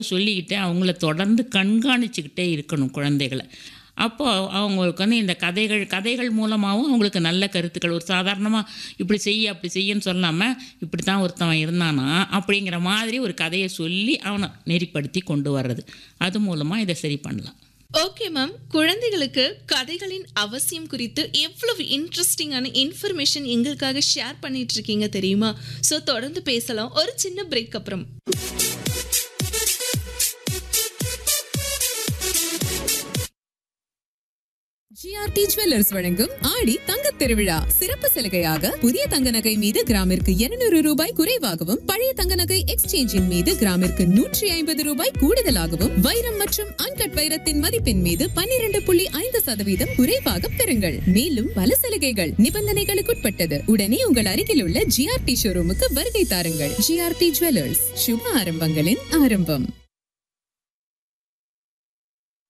சொல்லிக்கிட்டு அவங்கள தொடர்ந்து கண்காணிச்சுக்கிட்டே இருக்கணும் குழந்தைகள. அப்போ அவங்களுக்கு இந்த கதைகள் மூலமாகவும் அவங்களுக்கு நல்ல கருத்துக்கள் ஒரு சாதாரணமாக இப்படி செய்ய அப்படி செய்யன்னு சொல்லாமல் இப்படி தான் ஒருத்தவன் இருந்தானா அப்படிங்கிற மாதிரி ஒரு கதையை சொல்லி அவனை நெறிப்படுத்தி கொண்டு வர்றது. அது மூலமாக இதை சரி பண்ணலாம். ஓகே மேம், குழந்தைகளுக்கு கதைகளின் அவசியம் குறித்து எவ்வளவு இன்ட்ரெஸ்டிங்கான இன்ஃபர்மேஷன் எங்களுக்காக ஷேர் பண்ணிட்டு இருக்கீங்க தெரியுமா? ஸோ தொடர்ந்து பேசலாம் ஒரு சின்ன பிரேக் அப்புறம். ஜிஆர்டி ஜுவல்லர்ஸ் வழங்கும் ஆடி தங்கத் திருவிழா சிறப்பு சலுகையாக புதிய தங்க நகை மீது கிராமிற்கு 200 ரூபாய் குறைவாகவும், பழைய தங்க நகை எக்ஸ்சேஞ்சின் மீது கிராமிற்கு 150 ரூபாய் கூடுதலாகவும், வைரம் மற்றும் அன்கட் வைரத்தின் மதிப்பின் மீது 12.5% குறைவாக பெறுங்கள். மேலும் பல சலுகைகள் நிபந்தனைகளுக்குட்பட்டது. உடனே உங்கள் அருகில் உள்ள ஜிஆர்டி ஷோரூமுக்கு வருகை தாருங்கள். ஜிஆர்டி ஜுவல்லர்ஸ், சுப ஆரம்பங்களின் ஆரம்பம்.